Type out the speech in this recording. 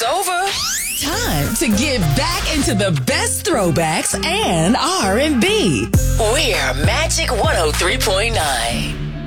over. Time to get back into the best throwbacks and R&B. We're Magic 103.9.